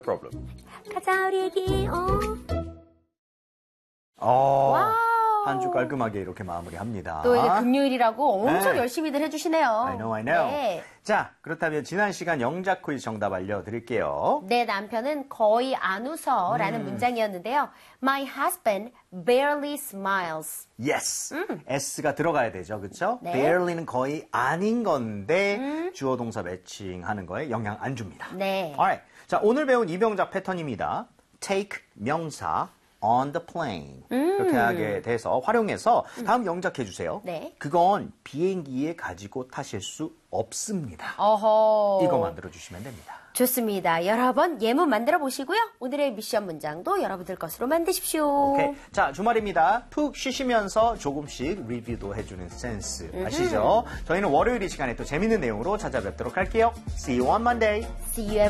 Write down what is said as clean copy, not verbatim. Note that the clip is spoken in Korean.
problem. 가자 우리 애기. 한 주 깔끔하게 이렇게 마무리합니다. 또 이제 금요일이라고 엄청 열심히들 해주시네요. I know. 네. 자, 그렇다면 지난 시간 영작 퀴즈 정답 알려드릴게요. 내 남편은 거의 안 웃어라는 문장이었는데요. My husband barely smiles. Yes. S가 들어가야 되죠. 그렇죠? 네. barely는 거의 아닌 건데 주어 동사 매칭하는 거에 영향 안 줍니다. 네. Alright. 자, 오늘 배운 이병작 패턴입니다. take 명사 on the plane. 이렇게 하게 돼서 활용해서 다음 영작해 주세요. 네. 그건 비행기에 가지고 타실 수 없습니다. 어허. 이거 만들어 주시면 됩니다. 좋습니다. 여러 번 예문 만들어 보시고요. 오늘의 미션 문장도 여러분들 것으로 만드십시오. 오케이. 자, 주말입니다. 푹 쉬시면서 조금씩 리뷰도 해주는 센스 아시죠? 저희는 월요일 이 시간에 또 재밌는 내용으로 찾아뵙도록 할게요. See you on Monday. See you